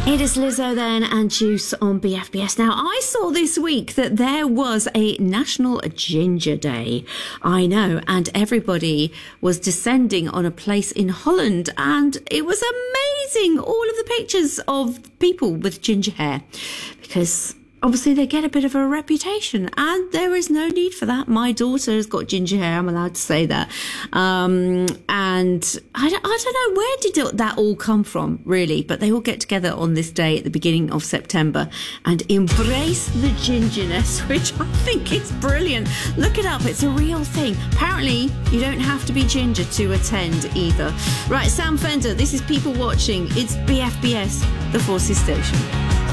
It is Lizzo then and Juice on BFBS. Now, I saw this week that there was a National Ginger Day. I know, and everybody was descending on a place in Holland, and it was amazing. All of the pictures of people with ginger hair, because obviously they get a bit of a reputation, and there is no need for that. My daughter has got ginger hair, I'm allowed to say that. And I don't know, where did that all come from, really? But they all get together on this day at the beginning of September and embrace the gingerness, which I think is brilliant. Look it up, it's a real thing. Apparently, you don't have to be ginger to attend either. Right, Sam Fender, this is People Watching. It's BFBS, the Forces Station.